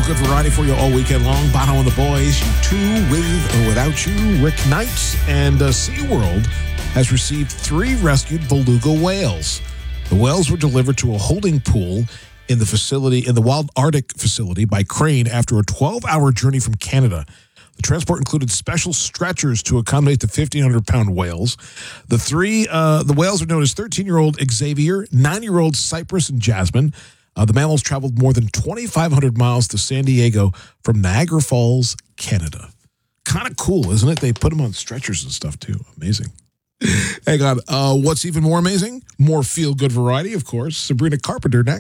feel-good variety for you all weekend long. Bono and the Boys, U2 with or without you, Rick Knight, and SeaWorld has received 3 rescued beluga whales. The whales were delivered to a holding pool in the Wild Arctic facility by crane after a 12-hour journey from Canada. The transport included special stretchers to accommodate the 1,500-pound whales. The whales are known as 13-year-old Xavier, 9-year-old Cypress and Jasmine. The mammals traveled more than 2,500 miles to San Diego from Niagara Falls, Canada. Kind of cool, isn't it? They put them on stretchers and stuff, too. Amazing. Hang on. What's even more amazing? More feel-good variety, of course. Sabrina Carpenter next.